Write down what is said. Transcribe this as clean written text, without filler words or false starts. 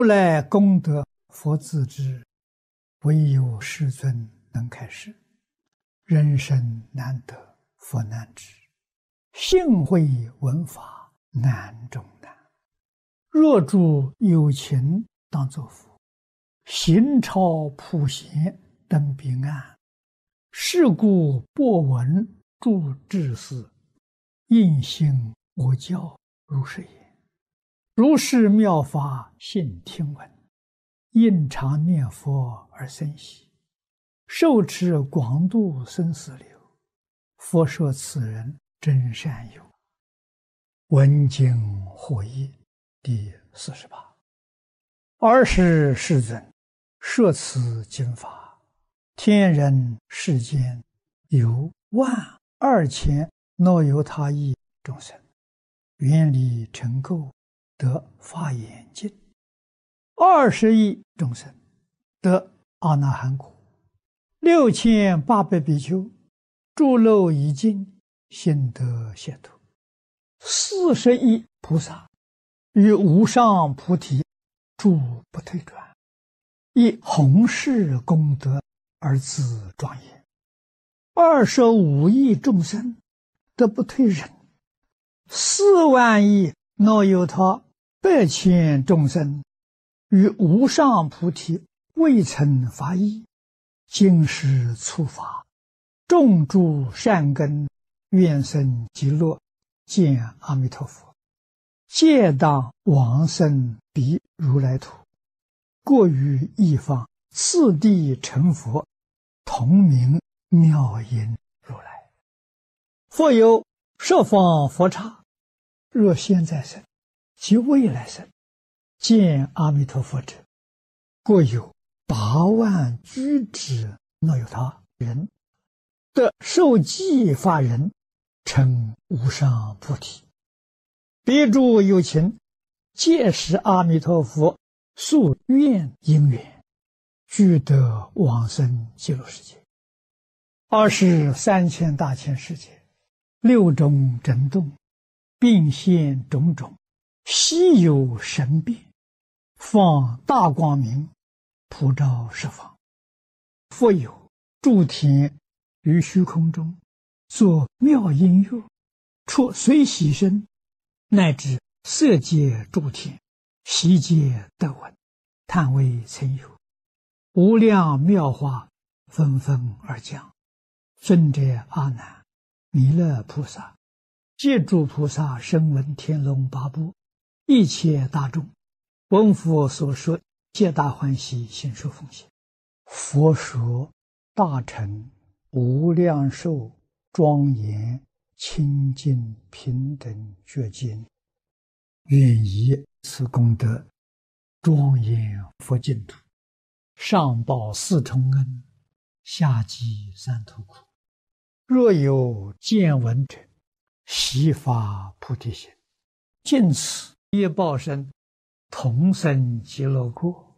如来功德，佛自知，唯有世尊能开示。人生难得，佛难知。幸会闻法，难中难。若诸有情当作佛，行超普贤登彼岸。是故播闻诸智士，应信我教如是言。如是妙法信听闻，应常念佛而生喜。受持广度生死流，佛说此人真善友。闻经获益第48。尔时世尊说此经法，天人世间有12000耨由他亿众生，愿力成垢，得法眼净；20亿众生得阿那含果；6800比丘诸漏已尽，心得解脱；40亿菩萨于无上菩提诸不退转，以弘誓功德而自庄严；25亿众生得不退忍；4万亿耨由他100千众生于无上菩提未曾发意，今时触法，种诸善根，愿生极乐，见阿弥陀佛，皆当往生彼如来土，过于一方，次第成佛，同名妙音如来。复有十方佛刹，若现在生及未来生，见阿弥陀佛者，过有8万俱胝耨由他人，得受记法人，成无上菩提。彼诸有情，皆是阿弥陀佛宿愿因缘，俱得往生极乐世界。23千大千世界，6种震动，并现种种稀有神变，放大光明，普照十方。复有诸天于虚空中作妙音乐，出随喜声，乃至色界诸天，悉皆得闻，叹为曾有。无量妙法纷纷而降。尊者阿难、弥勒菩萨、皆诸菩萨声闻天龙八部，一切大众，闻佛所说，皆大欢喜，信受奉行。佛说大乘无量寿庄严清净平等觉经，愿以此功德庄严佛净土，上报4重恩，下济3途苦。若有见闻者，悉发菩提心，尽此业报身，同生极乐国。